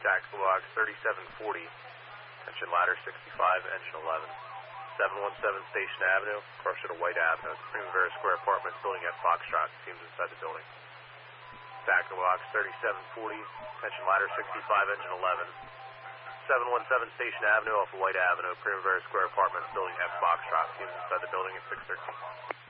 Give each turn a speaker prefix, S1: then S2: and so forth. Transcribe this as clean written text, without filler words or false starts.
S1: Taxi log 3740, attention ladder 65, engine 11. 717 Station Avenue, approach to White Avenue, Primavera Square Apartments, building at Foxtrot, teams inside the building. Taxi log 3740, attention ladder 65, engine 11. 717 Station Avenue off of White Avenue, Primavera Square Apartments, building at Foxtrot, teams inside the building at 613.